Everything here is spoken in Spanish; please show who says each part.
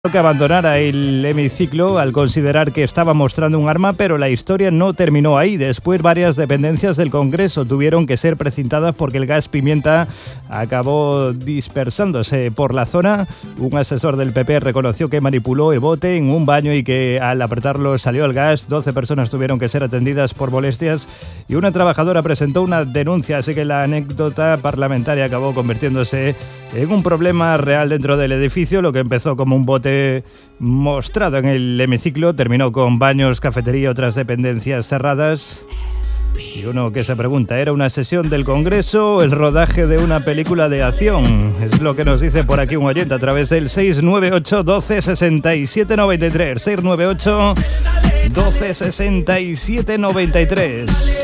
Speaker 1: que abandonara el hemiciclo al considerar que estaba mostrando un arma, pero la historia no terminó ahí. Después varias dependencias del Congreso tuvieron que ser precintadas porque el gas pimienta acabó dispersándose por la zona. Un asesor del PP reconoció que manipuló el bote en un baño y que al apretarlo salió el gas. 12 personas tuvieron que ser atendidas por molestias y una trabajadora presentó una denuncia, así que la anécdota parlamentaria acabó convirtiéndose en un problema real dentro del edificio. Lo que empezó como un bote mostrado en el hemiciclo terminó con baños, cafetería y otras dependencias cerradas. Y uno que se pregunta, ¿era una sesión del Congreso o el rodaje de una película de acción? Es lo que nos dice por aquí un oyente a través del 698 12 67 93. 698 12 67 93.